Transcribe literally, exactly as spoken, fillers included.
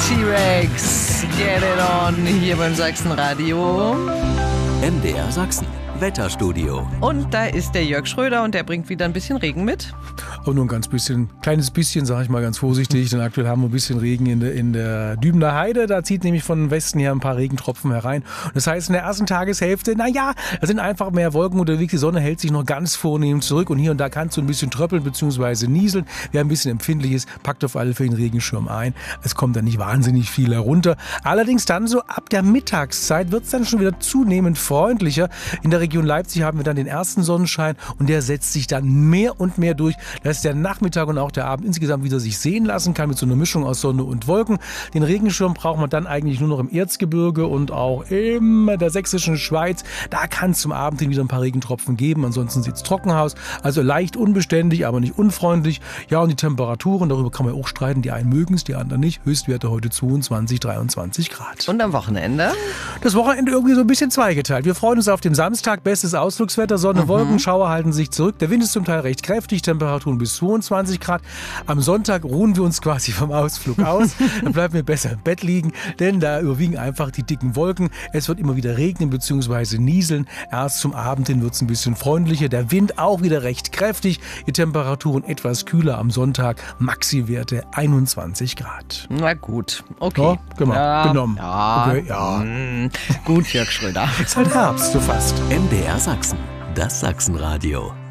T-Rex, get it on, hier beim Sachsenradio. M D R Sachsen, Wetterstudio. Und da ist der Jörg Schröder und der bringt wieder ein bisschen Regen mit. Auch nur ein ganz bisschen, kleines bisschen, sage ich mal ganz vorsichtig, denn aktuell haben wir ein bisschen Regen in der, in der Dübener Heide. Da zieht nämlich von Westen her ein paar Regentropfen herein. Und das heißt, in der ersten Tageshälfte, naja, da sind einfach mehr Wolken unterwegs. Die Sonne hält sich noch ganz vornehm zurück und hier und da kann es so ein bisschen tröppeln bzw. nieseln. Wer ein bisschen empfindlich ist, packt auf alle Fälle den Regenschirm ein. Es kommt dann nicht wahnsinnig viel herunter. Allerdings dann so ab der Mittagszeit wird es dann schon wieder zunehmend freundlicher. In der Region Leipzig haben wir dann den ersten Sonnenschein und der setzt sich dann mehr und mehr durch, dass der Nachmittag und auch der Abend insgesamt wieder sich sehen lassen kann mit so einer Mischung aus Sonne und Wolken. Den Regenschirm braucht man dann eigentlich nur noch im Erzgebirge und auch in der sächsischen Schweiz. Da kann es zum Abend hin wieder ein paar Regentropfen geben. Ansonsten sieht es trocken aus. Also leicht unbeständig, aber nicht unfreundlich. Ja, und die Temperaturen, darüber kann man auch streiten. Die einen mögen es, die anderen nicht. Höchstwerte heute zweiundzwanzig, dreiundzwanzig Grad. Und am Wochenende? Das Wochenende irgendwie so ein bisschen zweigeteilt. Wir freuen uns auf den Samstag. Bestes Ausflugswetter, Sonne, mhm. Wolken, Schauer halten sich zurück. Der Wind ist zum Teil recht kräftig, Temperaturen bis zweiundzwanzig Grad. Am Sonntag ruhen wir uns quasi vom Ausflug aus. Dann bleiben wir besser im Bett liegen, denn da überwiegen einfach die dicken Wolken. Es wird immer wieder regnen bzw. nieseln. Erst zum Abend hin wird es ein bisschen freundlicher. Der Wind auch wieder recht kräftig. Die Temperaturen etwas kühler am Sonntag. Maxi-Werte einundzwanzig Grad. Na gut, okay. Ja, genau, ja, genommen. Ja, okay, ja. Mm, gut, Jörg Schröder. Ist halt Herbst, so fast. M D R Sachsen, das Sachsenradio.